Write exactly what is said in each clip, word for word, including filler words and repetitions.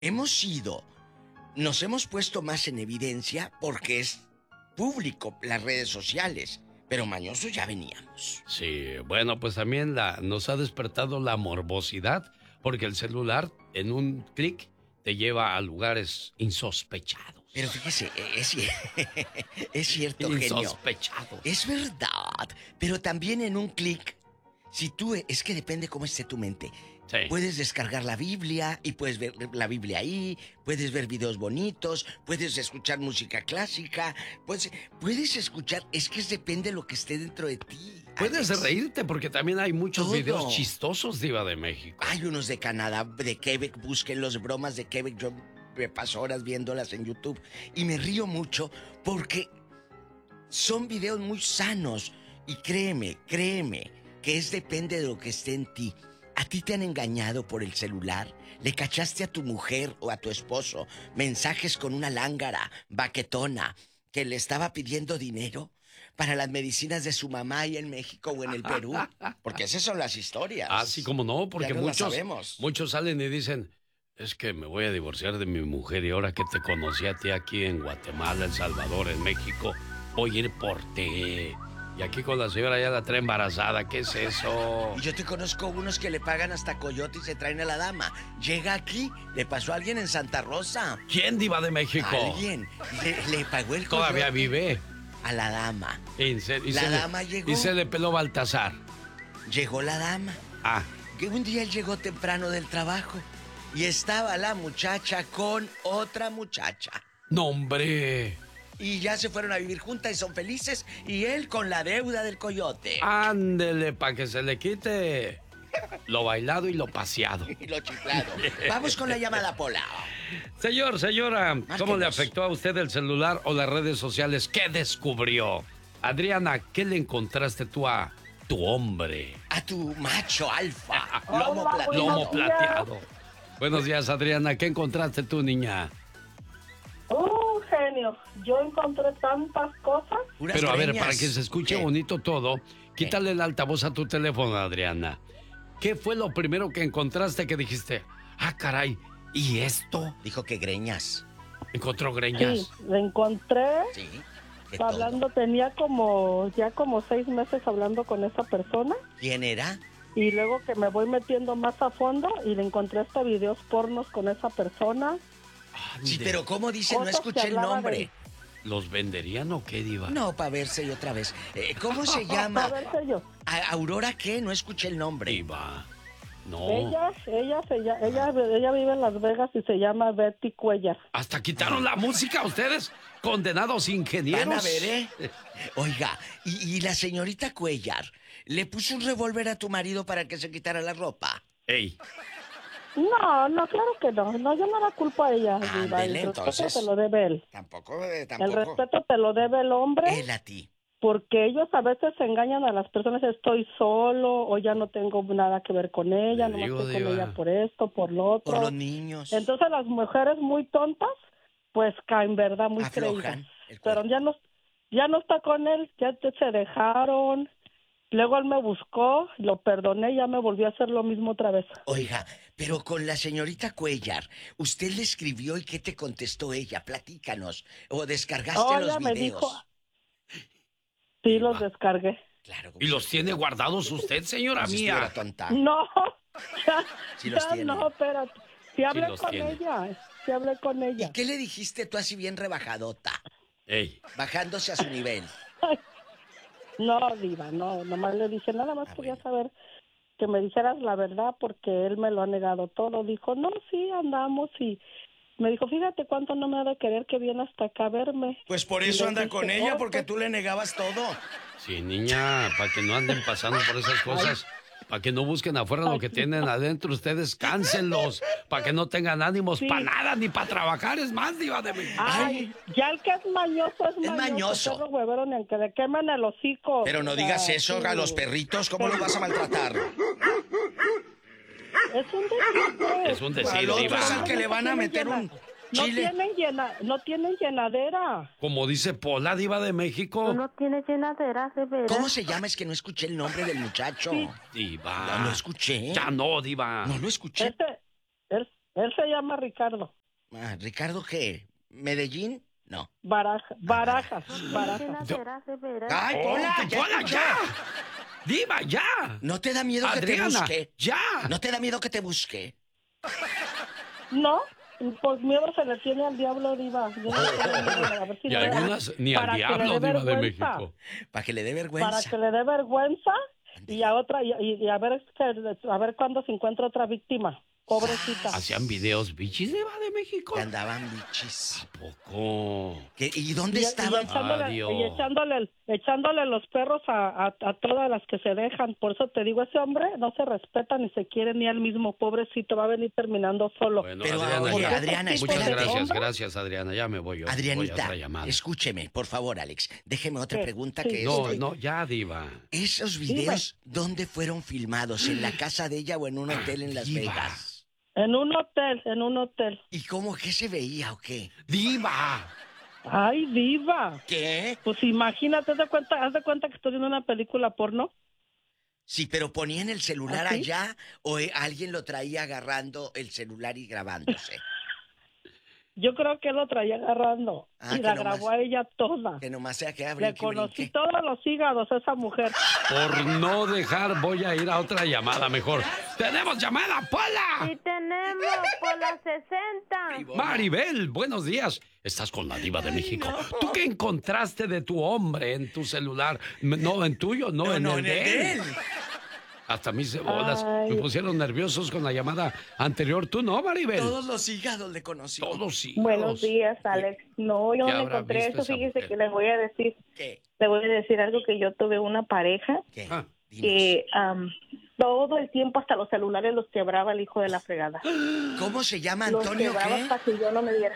hemos sido, nos hemos puesto más en evidencia porque es público las redes sociales, pero mañosos ya veníamos. Sí, bueno, pues también la, nos ha despertado la morbosidad, porque el celular en un clic te lleva a lugares insospechados. Pero fíjese, es, es cierto, genio. Insospechados. Es verdad, pero también en un clic, si tú, es que depende cómo esté tu mente. Sí. Puedes descargar la Biblia y puedes ver la Biblia ahí, puedes ver videos bonitos, puedes escuchar música clásica, puedes, puedes escuchar, es que depende de lo que esté dentro de ti. Puedes Alex. reírte porque también hay muchos Todo. videos chistosos, Diva de México. Hay unos de Canadá, de Quebec, busquen los bromas de Quebec, yo me paso horas viéndolas en YouTube y me río mucho porque son videos muy sanos y créeme, créeme que es depende de lo que esté en ti. ¿A ti te han engañado por el celular? ¿Le cachaste a tu mujer o a tu esposo mensajes con una lángara baquetona que le estaba pidiendo dinero para las medicinas de su mamá ahí en México o en el Perú? Porque esas son las historias. Ah, sí, como no, porque no muchos, muchos salen y dicen, es que me voy a divorciar de mi mujer y ahora que te conocí a ti aquí en Guatemala, El Salvador, en México, voy a ir por ti. Y aquí con la señora ya la trae embarazada, ¿qué es eso? Y yo te conozco unos que le pagan hasta coyote y se traen a la dama. Llega aquí, le pasó a alguien en Santa Rosa. ¿Quién, Diva de México? Alguien, le, le pagó el coyote. Todavía vive. A la dama. ¿En serio? ¿Y la se dama le, llegó. Y se le peló Baltasar. Llegó la dama. Ah. Que un día él llegó temprano del trabajo y estaba la muchacha con otra muchacha. ¡No, hombre! Y ya se fueron a vivir juntas y son felices. Y él con la deuda del coyote. Ándele, para que se le quite lo bailado y lo paseado. Y lo chiflado. Vamos con la llamada, Pola. Señor, señora, Márquenos. ¿Cómo le afectó a usted el celular o las redes sociales? ¿Qué descubrió? Adriana, ¿qué le encontraste tú a tu hombre? A tu macho alfa. Lomo, Hola, plateado. Lomo plateado. Buenos días, Adriana. ¿Qué encontraste tú, niña? Uh, genio. Yo encontré tantas cosas. Puras Pero a ver, greñas. para que se escuche ¿Qué? bonito todo, quítale el altavoz a tu teléfono, Adriana. ¿Qué fue lo primero que encontraste que dijiste? Ah, caray, ¿y esto? Dijo que greñas. ¿Encontró greñas? Sí, la encontré. Sí. que Hablando, todo. tenía como, ya como seis meses hablando con esa persona. ¿Quién era? Y luego que me voy metiendo más a fondo y le encontré hasta videos pornos con esa persona. Sí, Ande. pero ¿cómo dice? No Cosas que escuché el hablaba nombre. de- ¿Los venderían o qué, Diva? No, para verse y otra vez. Eh, ¿Cómo se A llama? ver, yo. ¿A- ¿Aurora qué? No escuché el nombre. Diva. No. Ella, ella, se lla- ella, ella vive en Las Vegas y se llama Betty Cuellar. Hasta quitaron la música ustedes, condenados ingenieros. Van a ver, ¿eh? Oiga, y, y la señorita Cuellar, ¿le puso un revólver a tu marido para que se quitara la ropa? Ey, No, no, claro que no. No, yo no la culpo a ella. Ándele, Diva. El respeto entonces. te lo debe él. Tampoco, eh, El tampoco. respeto te lo debe el hombre. Él a ti. Porque ellos a veces engañan a las personas, estoy solo o ya no tengo nada que ver con ella, Le no digo, estoy con Diva. ella por esto, por lo otro. Por los niños. Entonces las mujeres muy tontas, pues caen, ¿verdad? Muy Aflojan creídas. el Pero cuerpo. ya no, ya no está con él, ya te- se dejaron. Luego él me buscó, lo perdoné y ya me volvió a hacer lo mismo otra vez. Oiga, pero con la señorita Cuellar, usted le escribió y ¿qué te contestó ella? Platícanos. ¿O descargaste Oh, los ella me videos? dijo, sí, los Diva. descargué. Claro. ¿y los tiene guardados usted, señora Como si mía? estuviera tonta. No, ya, Sí los ya tiene. no, espérate. Sí hablé los con tiene. ella, sí hablé con ella. ¿Y qué le dijiste tú así bien rebajadota? Ey, Bajándose a su nivel. No, Diva, no, nomás le dije, nada más Ah, quería bueno. saber que me dijeras la verdad porque él me lo ha negado todo. Dijo, no, sí, andamos y me dijo, fíjate cuánto no me ha de querer que viene hasta acá a verme. Pues por Y eso le anda dije, con ella, "Oh, porque pues, tú le negabas todo. sí, niña, para que no anden pasando por esas cosas, para que no busquen afuera lo que tienen adentro, ustedes cáncenlos, para que no tengan ánimos Sí. para nada ni para trabajar, es más, Diva de México. Ay, ya el que es mañoso es mañoso. mañoso. Perro huevero, ni aunque le quemen el hocico. Pero no O sea, digas eso sí. a los perritos, ¿cómo los vas a maltratar? Es un decir. Es un decir, Al otro Diva. es al que le van a meter un No chile. tienen, llena, no tienen llenadera. Como dice Pola, Diva de México. No tiene llenadera, de veras. ¿Cómo se llama? Es que no escuché el nombre del muchacho. Diva. No lo escuché. Ya no, Diva. No lo escuché. Este, él, Él se llama Ricardo. Ah, ¿Ricardo qué? ¿Medellín? No. Baraja, Barajas, Barajas. ¡Ay, ¡Oh, Pola, que Pola, ya! ¡Diva, ya! ¿No te da miedo que te Adriana, busque? ya. ¿No te da miedo que te busque? No, pues miedo se le tiene al diablo, Diva. Yo no tengo miedo, a ver si Y le da- algunas ni al para que le diablo, dé Diva de vergüenza. México. Para que le dé vergüenza. Para que le dé vergüenza y a otra y, y a ver a ver cuándo se encuentra otra víctima. Pobrecita. ¿Hacían videos bichis, Diva de México? Que andaban bichis. ¿A poco? ¿Qué- ¿Y dónde Y, y estaban? echándole, Adiós. y echándole, echándole los perros a, a, a todas las que se dejan. Por eso te digo, ese hombre no se respeta ni se quiere ni al mismo. Pobrecito, va a venir terminando solo. Bueno, Pero, Adriana, oye, ya. Adriana, Muchas espérate. gracias, gracias, Adriana. Ya me voy yo. Voy a Adrianita, otra llamada. escúcheme, por favor, Alex. Déjeme otra ¿Qué? pregunta Sí. que es... No, de- no, ya, Diva. ¿Esos videos dónde fueron filmados? ¿En la casa de ella o en un hotel en Las Diva. Vegas? En un hotel, en un hotel. ¿Y cómo que se veía o qué? ¡Diva! Ay, Diva. ¿Qué? Pues imagínate, haz de cuenta, haz de cuenta que estoy viendo una película porno. Sí, pero ponían el celular ¿Ah, sí? allá o eh, alguien lo traía agarrando el celular y grabándose. Yo creo que lo traía agarrando Ah, y que la nomás- grabó a ella toda. Que nomás sea que Le abrir conocí todos los hígados a esa mujer. Por no dejar, voy a ir a otra llamada mejor. ¡Tenemos llamada, Pola! Sí tenemos por las sesenta. Maribel, buenos días. Estás con la Diva de México. ¿Tú qué encontraste de tu hombre en tu celular? No, en tuyo, no, No, en no, el en el de de él. él. Hasta mis bolas Ay. me pusieron nerviosos con la llamada anterior. ¿Tú no, Maribel? Todos los hígados le conoció. Todos sí. Buenos días, Alex. No, yo ¿Qué no me habrá encontré visto eso. esa Fíjese mujer? que le voy a decir, ¿Qué? le voy a decir algo que yo tuve una pareja ¿Qué? Ah. Dinos. que am, todo el tiempo hasta los celulares los quebraba el hijo de la fregada. ¿Cómo se llama, Los Antonio? quebraba ¿Qué? para que yo no me diera.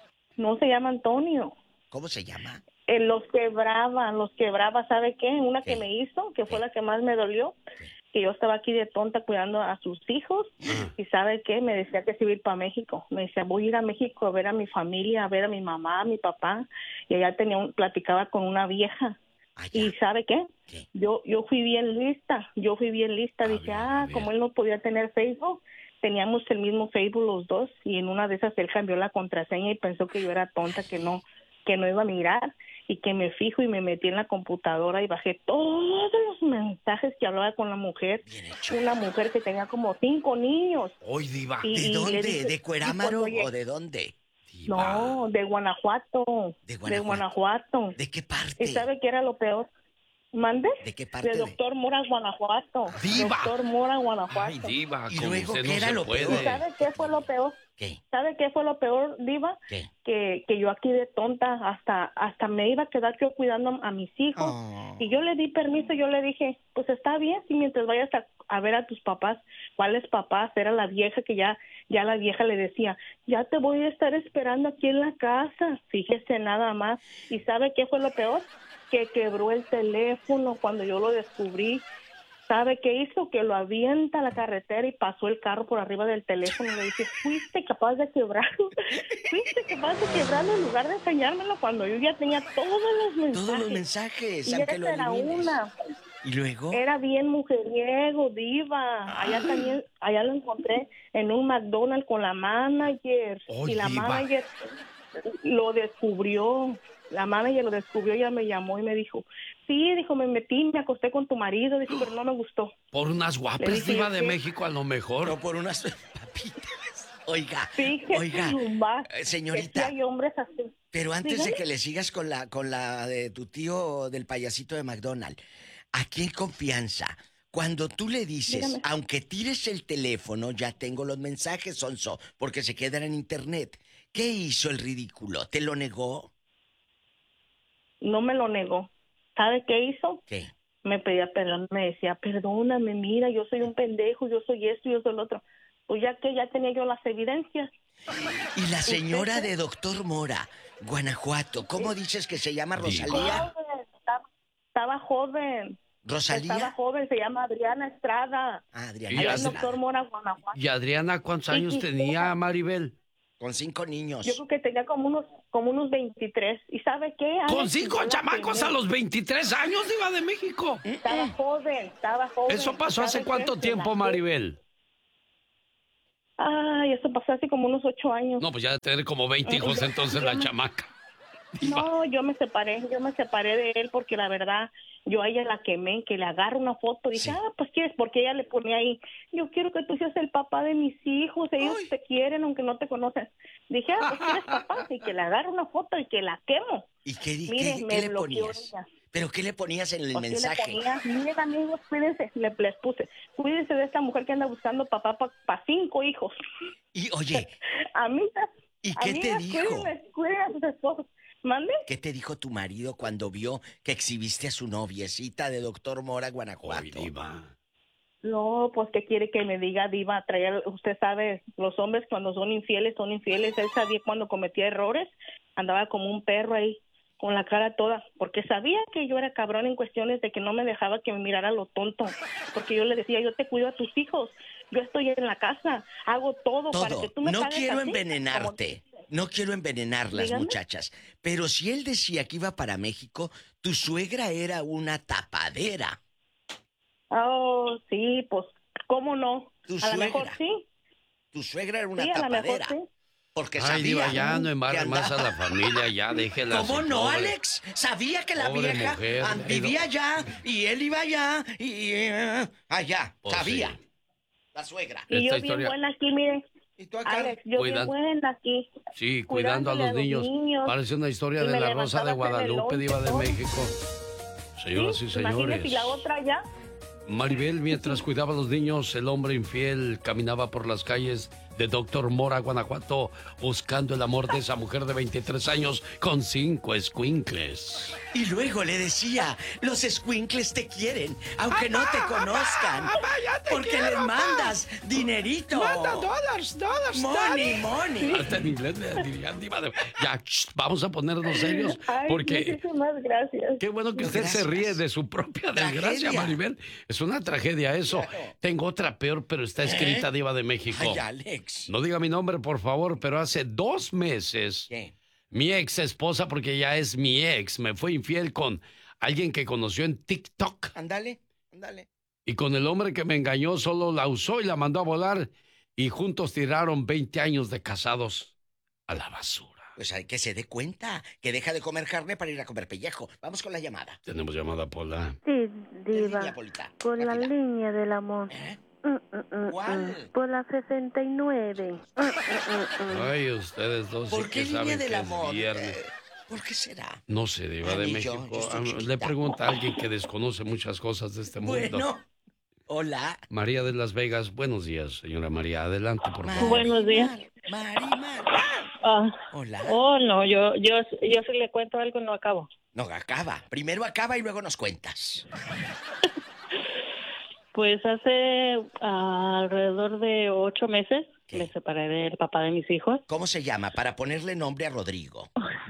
No se llama Antonio. ¿Cómo se llama? Eh, los quebraba, los quebraba. ¿Sabe qué? Una ¿Qué? que me hizo, que fue ¿Qué? la que más me dolió, que yo estaba aquí de tonta cuidando a sus hijos. Ah. Y ¿sabe qué? Me decía que se iba a ir para México. Me decía, voy a ir a México a ver a mi familia, a ver a mi mamá, a mi papá. Y allá tenía un, platicaba con una vieja. Allá. ¿Y sabe qué? ¿Qué? Yo yo fui bien lista, yo fui bien lista. A Dije, ver, ah, a ver. como él no podía tener Facebook, teníamos el mismo Facebook los dos. Y en una de esas él cambió la contraseña y pensó que yo era tonta, que no que no iba a mirar. Y que me fijo y me metí en la computadora y bajé todos los mensajes que hablaba con la mujer. Bien hecho. Una mujer que tenía como cinco niños. Hoy, Diva. Y- ¿De y le dónde? dije- ¿De Cuerámaro y cuando o de dónde? Diva. No, de Guanajuato. De De Guanajuato. Guanajuato. ¿De qué parte? ¿Y sabe qué era lo peor? ¿Mande? ¿De qué parte? De de- Doctor Mora, Guanajuato. ¡Diva! Doctor Mora, Guanajuato. Ay, Diva, ¿Y con luego usted qué no era se lo puede. peor? ¿Y sabe qué fue lo peor? ¿Qué? ¿Sabe qué fue lo peor, Diva? ¿Qué? Que, que yo aquí de tonta hasta hasta me iba a quedar yo cuidando a mis hijos. Oh. Y yo le di permiso, yo le dije, pues está bien, si mientras vayas a, a ver a tus papás, ¿cuáles papás? Era la vieja que ya, ya la vieja le decía, ya te voy a estar esperando aquí en la casa. Fíjese nada más. ¿Y sabe qué fue lo peor? Que quebró el teléfono cuando yo lo descubrí. ¿Sabe qué hizo? Que lo avienta a la carretera y pasó el carro por arriba del teléfono. Le dije, fuiste capaz de quebrarlo. Fuiste capaz de quebrarlo en lugar de enseñármelo cuando yo ya tenía todos los mensajes. Todos los mensajes, Y aunque esa lo era elimines. una. ¿Y luego? Era bien mujeriego, Diva. Allá también, allá lo encontré en un McDonald's con la manager. Oh, y la Diva. manager lo descubrió. La manager lo descubrió, ella me llamó y me dijo, sí, dijo, me metí, me acosté con tu marido, dijo, pero no me gustó. Por unas Le guapas, dije, Diva de ¿qué? México, a lo mejor. No por unas papitas. Oiga, Fíjese oiga, nomás, eh, que señorita, sí hay hombres así. pero antes de Dígame. que le sigas con la, con la de tu tío del payasito de McDonald's, aquí en confianza, cuando tú le dices, Dígame. aunque tires el teléfono, ya tengo los mensajes, Sonso, porque se quedan en internet. ¿Qué hizo el ridículo? ¿Te lo negó? No me lo negó. ¿Sabe qué hizo? ¿Qué? Me pedía perdón, me decía, perdóname, mira, yo soy un pendejo, yo soy esto, yo soy lo otro. Pues ya que ya tenía yo las evidencias. Y la señora de Doctor Mora, Guanajuato, ¿cómo dices que se llama Rosalía? Joven, estaba, estaba joven. Estaba ¿Rosalía? joven, se llama Adriana Estrada. Ah, Y Adriana. Allá en Adri- Doctor Mora, Guanajuato. ¿Y Adriana cuántos Y años quisiera- tenía, Maribel? Con cinco niños. Yo creo que tenía como unos como unos veintitrés. ¿Y sabe qué? Con Alex, cinco yo la chamacos a primera- los veintitrés años, Diva de México. Estaba joven, estaba joven. ¿Eso pasó ¿Sabe hace qué? cuánto Se tiempo, la- Maribel? Ay, eso pasó hace como unos ocho años. No, pues ya de tener como veinte hijos entonces la chamaca. No, yo me separé, yo me separé de él porque la verdad, yo a ella la quemé, que le agarro una foto. Dije, Sí. ah, pues quieres, porque ella le ponía ahí, yo quiero que tú seas el papá de mis hijos, ellos Ay. te quieren aunque no te conocen. Dije, ah, pues quieres papá, y que le agarro una foto y que la quemo. ¿Y qué, di- Mire, qué- me qué le bloqueó ponías? ella. ¿Pero qué le ponías en el Pues, ¿qué mensaje? le ponía? Miren, amigos, cuídense, le, les puse, cuídense de esta mujer que anda buscando papá para cinco hijos. Y oye, Amigas, ¿y qué te amigas, dijo? cuídense, cuiden a sus esposos. ¿Mande? ¿Qué te dijo tu marido cuando vio que exhibiste a su noviecita de Doctor Mora, Ay, Guanajuato? diva. No, pues ¿qué quiere que me diga, Diva? Traer, usted sabe, los hombres cuando son infieles, son infieles. Él sabía cuando cometía errores, andaba como un perro ahí, con la cara toda, porque sabía que yo era cabrón en cuestiones de que no me dejaba que me mirara lo tonto, porque yo le decía, yo te cuido a tus hijos, yo estoy en la casa, hago todo, para Todo. que tú me No pagues quiero así, envenenarte. No quiero envenenar las Dígame. muchachas. Pero si él decía que iba para México, tu suegra era una tapadera. como- Oh, sí, pues, ¿cómo no? Tu A lo mejor suegra. sí, Tu suegra era una sí, a lo mejor tapadera. sí. Porque Ay, sabía diva, ya no que embarre más a andaba- la familia, ya déjela. ¿Cómo así, no, pobre. Alex? Sabía que la Pobre vieja mujer, ah, le ha vivía ido- allá y él iba allá y eh, allá. Pues sabía. sí. La suegra. Y Esta yo bien historia- buena aquí, mire, Y tú acá. Alex, yo Cuidan- bien buena aquí. Sí, cuidando a los cuidándole niños. Parece una historia y de me la Rosa de levantaba a hacerle Guadalupe, lonche, diva de todo. México. Señoras y Sí, señores. imagínese, y la otra ya. Maribel, mientras cuidaba a los niños, el hombre infiel caminaba por las calles de Doctor Mora, Guanajuato, buscando el amor de esa mujer de veintitrés años con cinco escuincles. Y luego le decía, los escuincles te quieren, aunque no te conozcan. porque les mandas dinerito. Manda dólares, dólares, Money, money. Hasta en inglés le dirían, diva de- Ya, ch, vamos a ponernos serios, Ay, porque muchísimas gracias. qué bueno que usted se Gracias. ríe de su propia desgracia, Tragedia. Maribel. Es una tragedia eso. Claro. Tengo otra peor, pero está escrita, ¿Eh? diva de México. Ay, Alex. No diga mi nombre, por favor, pero hace dos meses ¿Qué? mi ex esposa, porque ya es mi ex, me fue infiel con alguien que conoció en TikTok. Ándale, ándale. Y con el hombre que me engañó solo la usó y la mandó a volar. Y juntos tiraron veinte años de casados a la basura. Pues hay que se dé cuenta que deja de comer carne para ir a comer pellejo. Vamos con la llamada. Tenemos llamada, Pola. Sí, ¿Qué diva. línea, Polita? Por la Rápida. línea del amor. ¿Eh? Mm, mm, mm, ¿Cuál? mm. Por la sesenta y nueve. Mm, mm, mm, mm. Ay, ustedes dos sí ¿Por qué que línea saben del que es amor? viernes. Eh, ¿Por qué será? No sé, Diva de Ay, yo- México. yo estoy Ah, chiquita. Le pregunta a alguien que desconoce muchas cosas de este mundo. Bueno, hola. María de Las Vegas, buenos días, señora María. Adelante, por favor. Buenos días. Marimar. Ah, Hola. oh, no, yo, yo, yo si le cuento algo no acabo. No, acaba. Primero acaba y luego nos cuentas. Pues hace ah, alrededor de ocho meses ¿Qué? me separé del papá de mis hijos. ¿Cómo se llama? Para ponerle nombre a Rodrigo.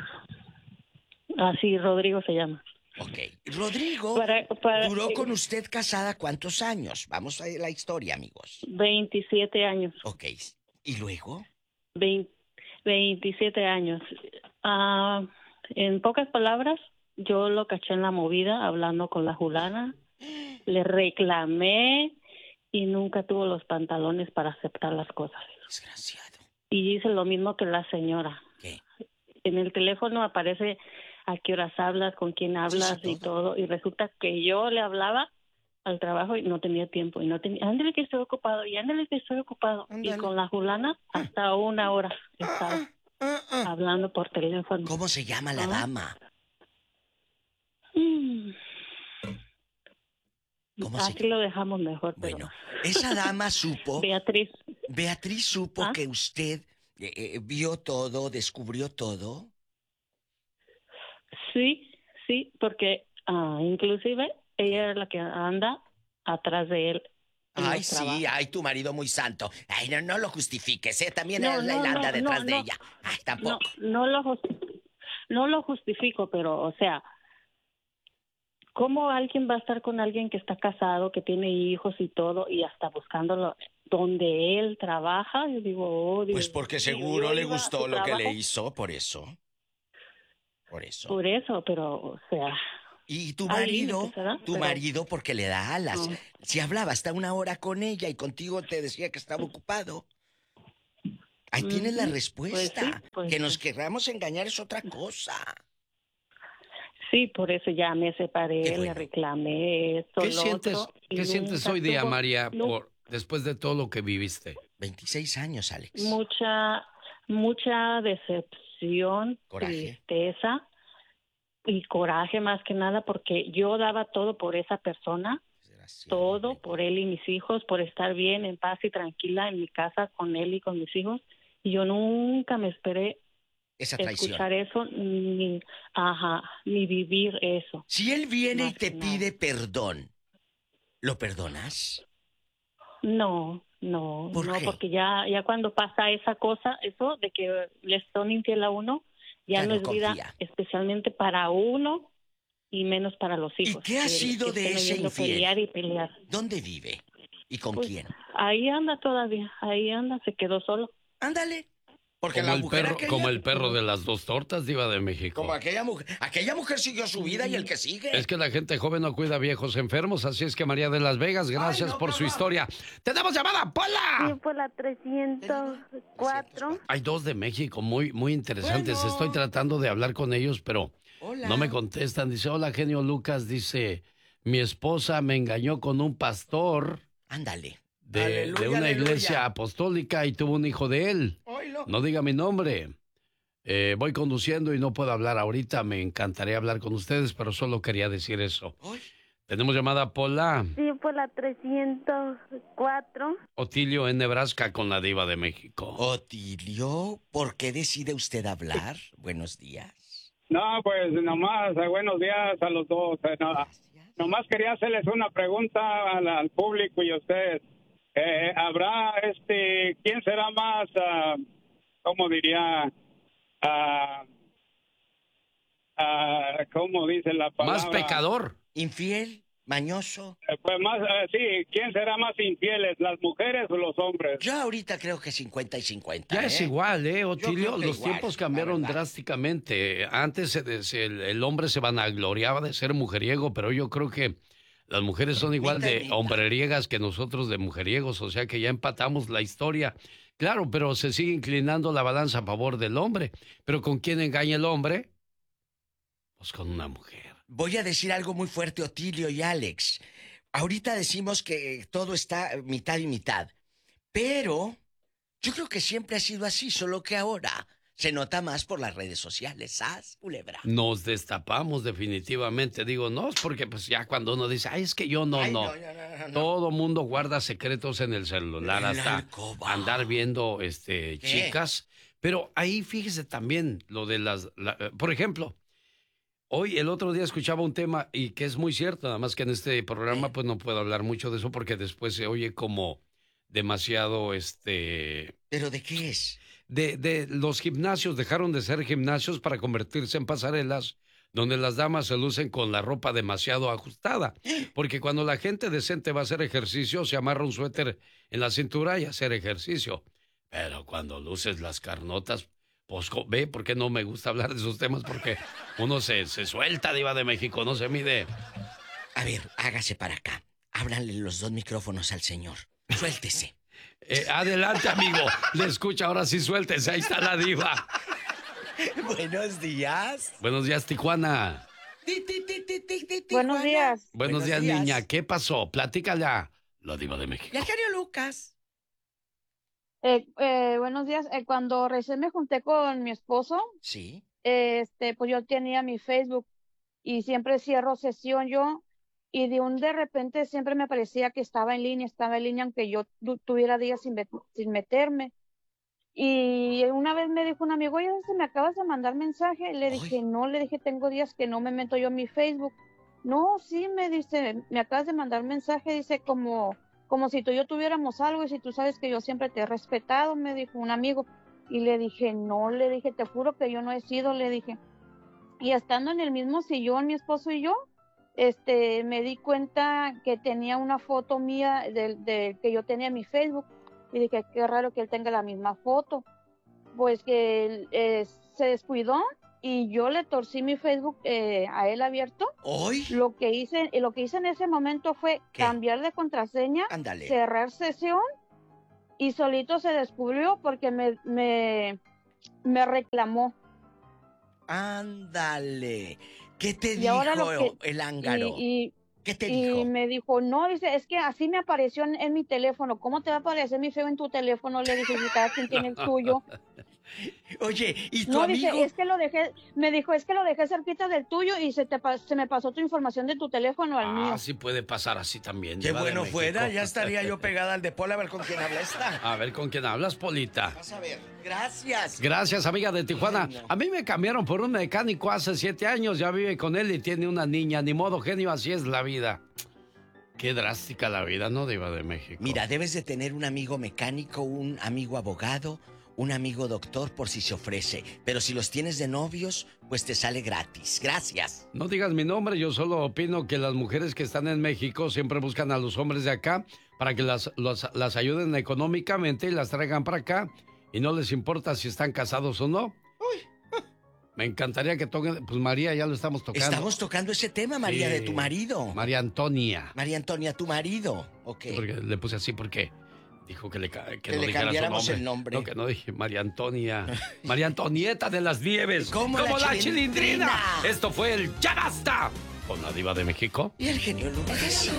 Así, Rodrigo se llama. Ok. Rodrigo Para, para- duró con usted casada ¿cuántos años? Vamos a la historia, amigos. veintisiete años. Ok. ¿Y luego? veinte, veintisiete años. Ah, en pocas palabras, yo lo caché en la movida hablando con la fulana. Le reclamé y nunca tuvo los pantalones para aceptar las cosas. Desgraciado. Y hice lo mismo que la señora. ¿Qué? En el teléfono aparece a qué horas hablas, con quién hablas Sí, sí, y todo. Y resulta que yo le hablaba al trabajo y no tenía tiempo. Y no tenía, ándale que estoy ocupado, y ándale que estoy ocupado. Ándale. Y con la fulana hasta una hora estaba Ah, ah. hablando por teléfono. ¿Cómo se llama la Ah. dama? Mm. ¿Cómo se Aquí lo dejamos mejor. pero- Bueno, esa dama supo, Beatriz. Beatriz supo ¿Ah? que usted eh, eh, vio todo, descubrió todo. Sí, sí, porque ah, inclusive ella es la que anda atrás de él. en Ay, los sí, trabajos. ay, tu marido muy santo. Ay, no, no lo justifiques, ¿eh? También No, él no, anda no, detrás no, de no. ella. Ay, No, tampoco. no lo, jus- no lo justifico, pero, o sea, ¿cómo alguien va a estar con alguien que está casado, que tiene hijos y todo, y hasta buscándolo donde él trabaja? Yo digo, oh, Dios Pues porque mío, seguro yo le iba a gustó su lo que le trabajo hizo, por eso. Por eso. Por eso, pero, o sea, Y tu hay marido, límites, ¿verdad? tu Pero- marido porque le da alas. No. Si hablaba hasta una hora con ella y contigo te decía que estaba ocupado. Ahí tienes la Ujú. respuesta. Pues sí, pues que nos sí. querramos engañar es otra cosa. Sí, por eso ya me separé, Qué le bueno. reclamé esto, ¿Qué lo sientes, otro. y qué sientes nunca hoy día, tuvo- María, nu- por después de todo lo que viviste? veintiséis años, Alex. mucha, mucha decepción, Coraje. tristeza y coraje más que nada porque yo daba todo por esa persona, Desgraciado, todo güey. por él y mis hijos, por estar bien, en paz y tranquila en mi casa con él y con mis hijos. Y yo nunca me esperé Esa traición. escuchar eso, ni, ajá, ni vivir eso. Si él viene y Más te que pide perdón, ¿lo perdonas? No, no, ¿Por no, qué? porque ya, ya cuando pasa esa cosa, eso de que le son infiel a uno, ya, Ya no no es vida confía. especialmente para uno y menos para los ¿Y hijos. qué ha que- sido que de estén ese oyendo infiel? pelear y pelear. ¿Dónde vive? ¿Y con Pues quién? ahí anda todavía, ahí anda, se quedó solo. Ándale. Porque Como la el mujer perro, aquella... como el perro de las dos tortas, diva de México. Como aquella mujer. Aquella mujer siguió su vida y el que sigue. Es que la gente joven no cuida viejos enfermos, así es que María de Las Vegas, gracias Ay, no, por qué su horror. historia. ¡Tenemos llamada, Sí, Pola! por la trescientos cuatro. Hay dos de México muy, muy interesantes. Bueno. Estoy tratando de hablar con ellos, pero Hola. no me contestan. Dice, hola, genio Lucas. Dice, mi esposa me engañó con un pastor Ándale. de, Aleluya, de una aleluya. iglesia apostólica y tuvo un hijo de él. Oílo. No diga mi nombre. Eh, voy conduciendo y no puedo hablar ahorita. Me encantaría hablar con ustedes, pero solo quería decir eso. Ay, Tenemos llamada Pola. Sí, por la trescientos cuatro. Otilio en Nebraska con la diva de México. Otilio, ¿por qué decide usted hablar? Buenos días. No, pues nomás, eh, buenos días a los dos. Eh, no, Gracias. nomás quería hacerles una pregunta al, al público y a ustedes. Eh, ¿Habrá, este, quién será más, ah, cómo diría, ah, ah, cómo dice la palabra? Más pecador. ¿Infiel? ¿Mañoso? Eh, pues más, eh, sí, ¿quién será más infieles, las mujeres o los hombres? Yo ahorita creo que cincuenta y cincuenta. Ya ¿eh? es igual, ¿eh, Otilio? creo que Los igual, tiempos la cambiaron verdad. drásticamente. Antes se- se- el, el hombre se vanagloriaba de ser mujeriego, pero yo creo que las mujeres son igual Mitad y de mitad. hombreriegas que nosotros de mujeriegos, o sea que ya empatamos la historia. Claro, pero se sigue inclinando la balanza a favor del hombre. ¿Pero con quién engaña el hombre? Pues con una mujer. Voy a decir algo muy fuerte, Otilio y Alex. Ahorita decimos que todo está mitad y mitad, pero yo creo que siempre ha sido así, solo que ahora se nota más por las redes sociales. ¿Sabes, culebra? Nos destapamos definitivamente. Digo, no, es porque pues ya cuando uno dice, ay, es que yo no, Ay, no. no, no, no, no, no. Todo mundo guarda secretos en el celular En la hasta alcoba. andar viendo este ¿Qué? chicas. Pero ahí fíjese también lo de las... la- eh, por ejemplo, hoy el otro día escuchaba un tema y que es muy cierto, nada más que en este programa ¿Qué? pues no puedo hablar mucho de eso porque después se oye como demasiado este... ¿Pero de qué es? De, de los gimnasios dejaron de ser gimnasios para convertirse en pasarelas donde las damas se lucen con la ropa demasiado ajustada. Porque cuando la gente decente va a hacer ejercicio, se amarra un suéter en la cintura y hacer ejercicio. Pero cuando luces las carnotas, pues co- ve, ¿por qué no me gusta hablar de esos temas? Porque uno se, se suelta, diva de México, no se mide. A ver, hágase para acá. Ábranle los dos micrófonos al señor. Suéltese. Eh, adelante, amigo. Le escucha, ahora sí suéltese, ahí está la diva. Buenos días. Buenos días, Tijuana. Ti, ti, ti, ti, ti, ti, Buenos Tijuana. días. Buenos, días, niña. ¿Qué pasó? Platícale a la diva de México. Y al genio Lucas. Eh, eh, buenos días. Eh, cuando recién me junté con mi esposo, Sí. eh, este, pues yo tenía mi Facebook y siempre cierro sesión yo y de un de repente siempre me parecía que estaba en línea, estaba en línea aunque yo tu- tuviera días sin, met- sin meterme. Y una vez me dijo un amigo, oye, ¿se me acabas de mandar mensaje? Le Ay. dije, no, le dije, tengo días que no me meto yo en mi Facebook. No, sí, me dice, me acabas de mandar mensaje, dice, como, como si tú y yo tuviéramos algo y si tú sabes que yo siempre te he respetado, me dijo un amigo. Y le dije, no, le dije, te juro que yo no he sido, le dije. Y estando en el mismo sillón, mi esposo y yo, este, me di cuenta que tenía una foto mía de, de que yo tenía en mi Facebook. Y dije, qué raro que él tenga la misma foto. Pues que él eh, se descuidó y yo le torcí mi Facebook eh, a él abierto. ¿Hoy? Lo que hice, lo que hice en ese momento fue ¿Qué? cambiar de contraseña, Ándale. cerrar sesión y solito se descubrió porque me, me, me reclamó. Ándale. ¿Qué te Y dijo ahora lo que- el ángaro? Y, y, ¿Qué te y dijo? me dijo, no, dice, es que así me apareció en, en mi teléfono. ¿Cómo te va a aparecer mi feo en tu teléfono? Le dije, si cada quien tiene el suyo. Oye, ¿y tu No, amigo? dice, es que lo dejé, me dijo, es que lo dejé cerquita del tuyo y se te pa- se me pasó tu información de tu teléfono al mío. Ah, sí puede pasar así también. Qué Diva de bueno México. fuera, ya estaría yo pegada al de Pola, a ver con quién habla esta. A ver, ¿con quién hablas, Polita? Vas a ver. Gracias. Gracias, amiga de Tijuana. Ay, no. A mí me cambiaron por un mecánico hace siete años. Ya vive con él y tiene una niña. Ni modo, genio, así es la vida. Qué drástica la vida, ¿no, Diva de México? Mira, debes de tener un amigo mecánico, un amigo abogado, un amigo doctor por si se ofrece. Pero si los tienes de novios, pues te sale gratis. Gracias. No digas mi nombre, yo solo opino que las mujeres que están en México siempre buscan a los hombres de acá para que las, los- las ayuden económicamente y las traigan para acá. Y no les importa si están casados o no. Me encantaría que toquen... Pues María, ya lo estamos tocando. Estamos tocando ese tema, María, Sí. de tu marido. María Antonia. María Antonia, tu marido. Ok. Porque le puse así porque dijo que le, ca- que Que no le dijera su cambiáramos nombre. el nombre. No, que no dije María Antonia. María Antonieta de las Nieves. Como la la Chilindrina. chilindrina. Esto fue el Ya Basta con la Diva de México. Y el genio Lucas.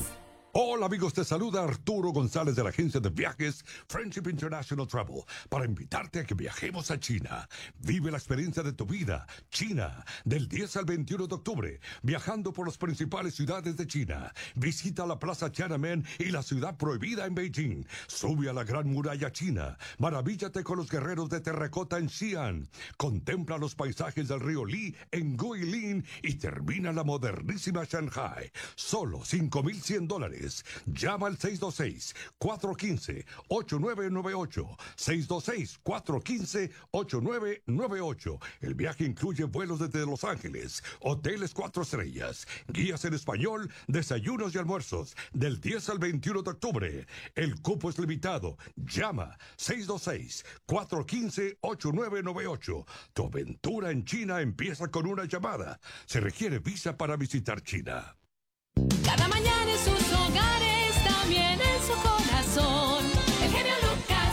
Hola amigos, te saluda Arturo González de la agencia de viajes Friendship International Travel para invitarte a que viajemos a China. Vive la experiencia de tu vida. China, del diez al veintiuno de octubre, viajando por las principales ciudades de China. Visita la Plaza Tiananmen y la ciudad prohibida en Beijing. Sube a la Gran Muralla China. Maravíllate con los guerreros de terracota en Xi'an. Contempla los paisajes del río Li en Guilin y termina la modernísima Shanghai. Solo cinco mil cien dólares. Llama al seis dos seis, cuatro uno cinco, ocho nueve nueve ocho. seis dos seis, cuatro uno cinco, ocho nueve nueve ocho. El viaje incluye vuelos desde Los Ángeles, hoteles cuatro estrellas, guías en español, desayunos y almuerzos, del diez al veintiuno de octubre. El cupo es limitado. Llama seis dos seis, cuatro uno cinco, ocho nueve nueve ocho. Tu aventura en China empieza con una llamada. Se requiere visa para visitar China. Cada mañana en sus hogares, también en su corazón. El genio Lucas.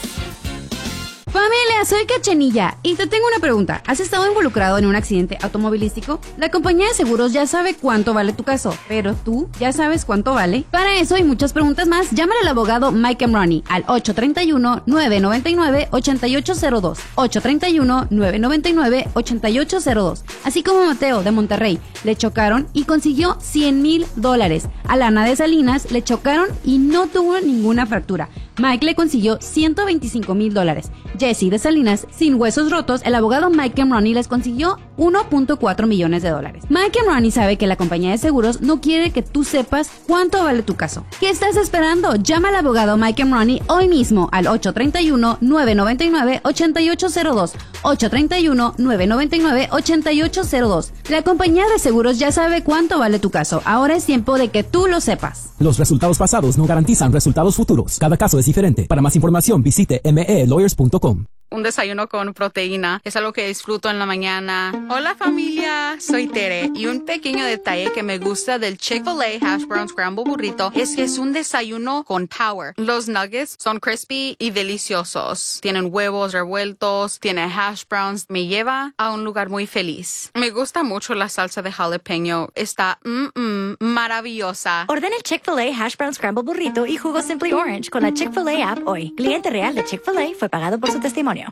Familia, soy Cachanilla y te tengo una pregunta. ¿Has estado involucrado en un accidente automovilístico? La compañía de seguros ya sabe cuánto vale tu caso, pero ¿tú ya sabes cuánto vale? Para eso y muchas preguntas más, llámale al abogado Mike Emrani al ocho tres uno, nueve nueve nueve, ocho ocho cero dos, ocho tres uno, nueve nueve nueve, ocho ocho cero dos. Así como Mateo de Monterrey, le chocaron y consiguió cien mil dólares. A Lana de Salinas le chocaron y no tuvo ninguna fractura. Mike le consiguió ciento veinticinco mil dólares. Jesse de Salinas, sin huesos rotos, el abogado Mike Emrani les consiguió uno punto cuatro millones de dólares. Mike Emrani sabe que la compañía de seguros no quiere que tú sepas cuánto vale tu caso. ¿Qué estás esperando? Llama al abogado Mike Emrani hoy mismo al ocho tres uno, nueve nueve nueve, ocho ocho cero dos, ocho tres uno, nueve nueve nueve, ocho ocho cero dos. La compañía de seguros ya sabe cuánto vale tu caso. Ahora es tiempo de que tú lo sepas. Los resultados pasados no garantizan resultados futuros. Cada caso es diferente. Para más información visite m e lawyers punto com. Un desayuno con proteína es algo que disfruto en la mañana. Hola familia, soy Tere y un pequeño detalle que me gusta del Chick-fil-A Hash Brown Scramble Burrito es que es un desayuno con power. Los nuggets son crispy y deliciosos. Tienen huevos revueltos, tiene hash browns. Me lleva a un lugar muy feliz. Me gusta mucho la salsa de jalapeño. Está mm, mm, maravillosa. Ordena el Chick-fil-A Hash Brown Scramble Burrito y jugo Simply Orange con la Chick-fil-A app hoy. Cliente real de Chick-fil-A fue pagado por su testimonio.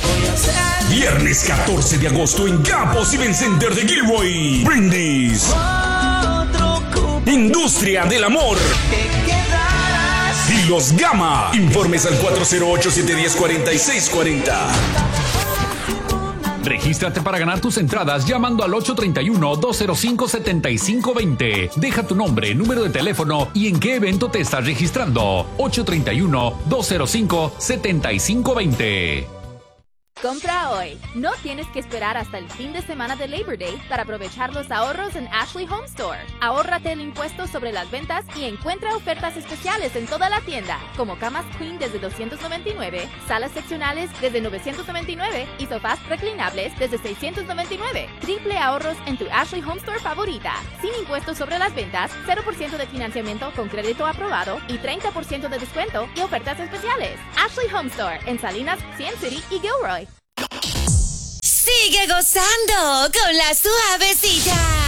Viernes catorce de agosto en Gapos Event Center de Gilroy. Brindis. Industria del Amor. Y los Gama. Informes al cuatro cero ocho, siete uno cero, cuatro seis cuatro cero. Regístrate para ganar tus entradas llamando al ocho tres uno, dos cero cinco, siete cinco dos cero. Deja tu nombre, número de teléfono y en qué evento te estás registrando. ocho tres uno, dos cero cinco, siete cinco dos cero. Compra hoy. No tienes que esperar hasta el fin de semana de Labor Day para aprovechar los ahorros en Ashley Home Store. Ahórrate el impuesto sobre las ventas y encuentra ofertas especiales en toda la tienda, como camas Queen desde doscientos noventa y nueve, salas seccionales desde novecientos noventa y nueve y sofás reclinables desde seiscientos noventa y nueve. Triple ahorros en tu Ashley Home Store favorita. Sin impuestos sobre las ventas, cero por ciento de financiamiento con crédito aprobado y treinta por ciento de descuento y ofertas especiales. Ashley Home Store en Salinas, Cien City y Gilroy. Sigue gozando con la suavecita.